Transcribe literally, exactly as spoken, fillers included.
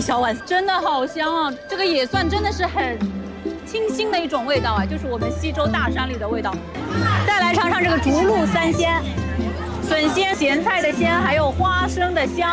小碗，真的好香啊！这个野蒜真的是很清新的一种味道啊，就是我们西周大山里的味道。再来尝尝这个竹露三鲜，笋鲜、咸菜的鲜，还有花生的香。